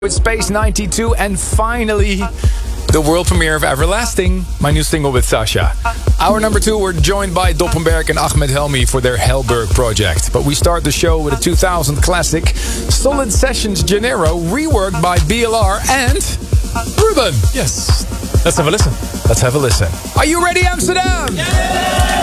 With Space 92 and finally the world premiere of Everlasting, my new single with Sasha. Hour number 2, we're joined by Doppenberg and Ahmed Helmi for their Hellberg project. But we start the show with a 2000 classic, Solid Sessions Janeiro, reworked by BLR and Ruben. Yes, let's have a listen. Let's have a listen. Are you ready, Amsterdam? Yeah!